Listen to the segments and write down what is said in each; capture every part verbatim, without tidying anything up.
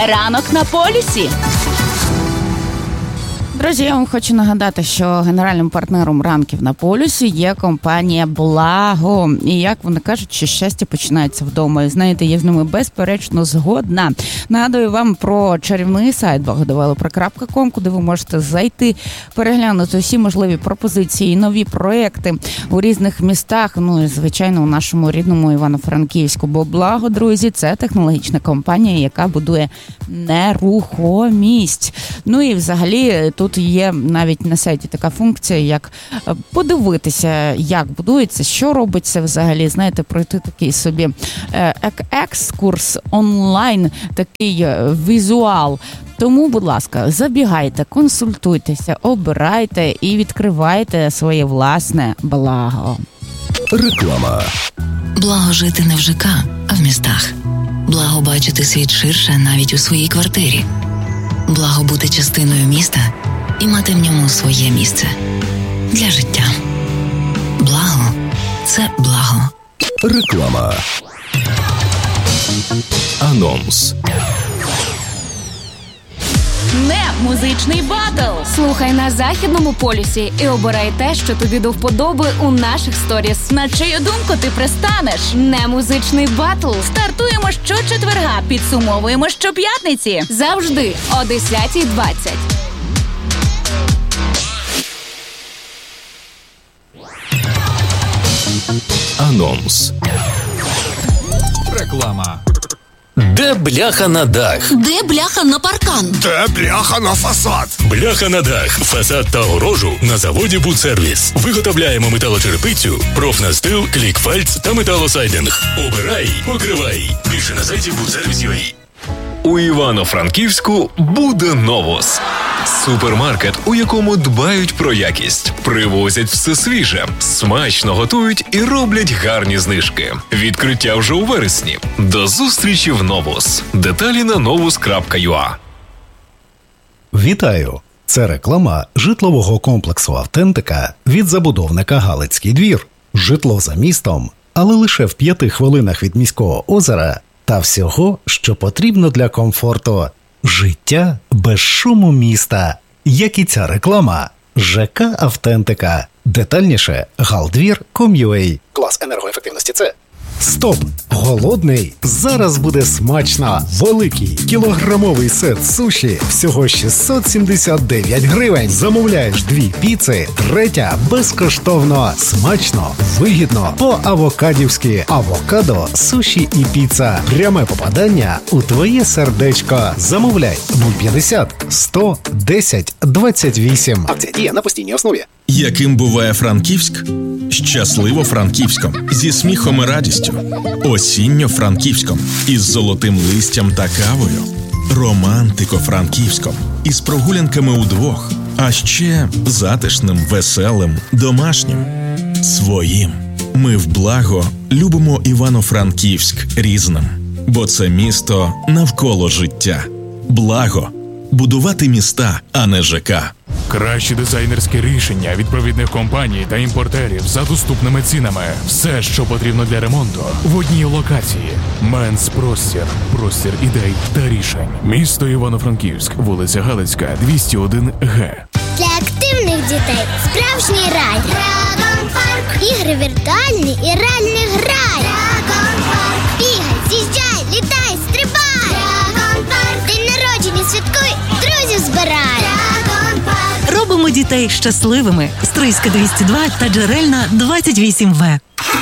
Ранок на полюсі. Друзі, я вам хочу нагадати, що генеральним партнером ранків на полюсі є компанія «Благо». І як вони кажуть, що щастя починається вдома. І знаєте, я з ними безперечно згодна. Нагадую вам про чарівний сайт благо девелопер крапка ком, куди ви можете зайти, переглянути всі можливі пропозиції, нові проекти у різних містах. Ну і, звичайно, у нашому рідному Івано-Франківську. Бо «Благо», друзі, це технологічна компанія, яка будує нерухомість. Ну і взагалі тут є навіть на сайті така функція, як подивитися, як будується, що робиться взагалі, знаєте, пройти такий собі екскурс онлайн, такий візуал. Тому, будь ласка, забігайте, консультуйтеся, обирайте і відкривайте своє власне благо. Реклама. Благо жити не в ЖК, а в містах. Благо бачити світ ширше навіть у своїй квартирі. Благо бути частиною міста і мати в ньому своє місце для життя. Благо – це благо. Реклама. Анонс. Не музичний батл. Слухай на Західному полюсі і обирай те, що тобі до вподоби у наших сторіс. На чию думку ти пристанеш? Не музичний батл. Стартуємо щочетверга, підсумовуємо щоп'ятниці. Завжди о десята двадцять. Анонс. Реклама. Де бляха на дах? Де бляха на паркан? Де бляха на фасад? Бляха на дах, фасад та огорожу на заводі «Будсервіс». Виготовляємо металочерепицю, профнастил, клікфальц та металосайдинг. Обирай, покривай. Більше на сайті будсервіс крапка ю а. У Івано-Франківську буде «Новус». Супермаркет, у якому дбають про якість, привозять все свіже, смачно готують і роблять гарні знижки. Відкриття вже у вересні. До зустрічі в «Новус». Деталі на новус крапка ю а. Вітаю! Це реклама житлового комплексу «Автентика» від забудовника «Галицький двір». Житло за містом, але лише в п'яти хвилинах від міського озера та всього, що потрібно для комфорту. Життя без шуму міста. Як і ця реклама. ЖК «Автентика». Детальніше галдвір крапка ком крапка ю а. Клас енергоефективності це. Стоп! Голодний? Зараз буде смачно! Великий кілограмовий сет суші всього шістсот сімдесят дев'ять гривень. Замовляєш дві піци, третя безкоштовно. Смачно, вигідно, по-авокадівськи. Авокадо, суші і піца. Пряме попадання у твоє сердечко. Замовляй нуль п'ятдесят сто десять двадцять вісім. Акція діє на постійній основі. Яким буває Франківськ? Щасливо Франківськом, зі сміхом і радістю. Осінньо Франківськом, із золотим листям та кавою. Романтико Франківськом, із прогулянками удвох. А ще затишним, веселим, домашнім. Своїм. Ми в Благо любимо Івано-Франківськ різним. Бо це місто навколо життя. Благо. Будувати міста, а не ЖК. Кращі дизайнерські рішення від провідних компаній та імпортерів за доступними цінами. Все, що потрібно для ремонту, в одній локації. Менс Простір. Простір ідей та рішень. Місто Івано-Франківськ. Вулиця Галицька, двісті один Г. Для активних дітей справжній рай. Драгон Парк. Ігри віртуальні і реальний грай. Драгон Парк. Бігай, з'їжджай, літай, стрибай. Драгон Парк. День народження святкуй, друзів збирай. Драгон Парк. Робимо дітей щасливими. Стрийська двісті два та Джерельна двадцять вісім В.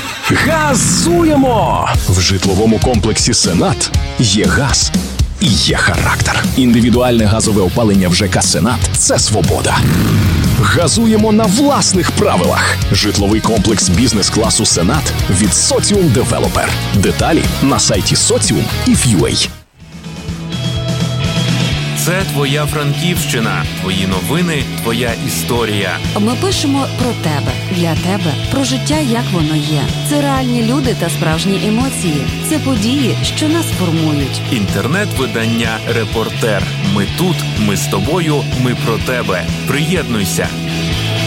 Газуємо! В житловому комплексі «Сенат» є газ і є характер. Індивідуальне газове опалення в ЖК «Сенат» – це свобода. Газуємо на власних правилах. Житловий комплекс бізнес-класу «Сенат» від Соціум Девелопер. Деталі на сайті соціум і ф ю а. Це твоя Франківщина, твої новини, твоя історія. Ми пишемо про тебе, для тебе, про життя, як воно є. Це реальні люди та справжні емоції. Це події, що нас формують. Інтернет-видання «Репортер». Ми тут, ми з тобою, ми про тебе. Приєднуйся.